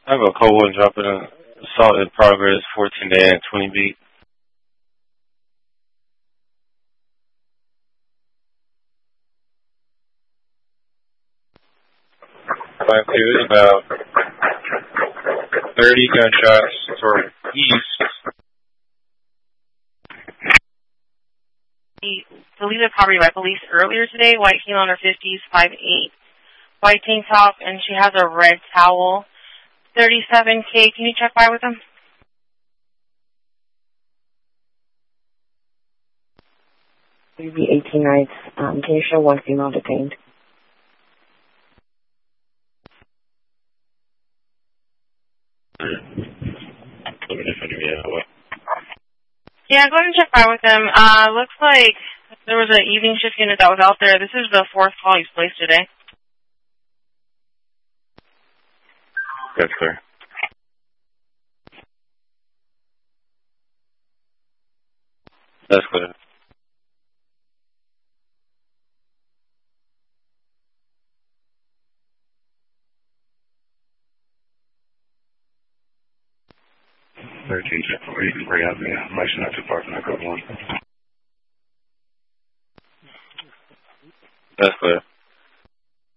I have a cold one dropping a assault in progress, 14A and 20B. Five two is about 30 gunshots toward east. Deleted property by police earlier today. White heel on her 50s, 5'8", white tank top, and she has a red towel. 37K. Can you check by with them? Maybe 18 nights. Can you show one female detained? Yeah, go ahead and check by with them. Looks like there was an evening shift unit that was out there. This is the fourth call he's placed today. That's clear. That's clear. Or you can bring out there. I'm actually not too far from that code one. That's clear.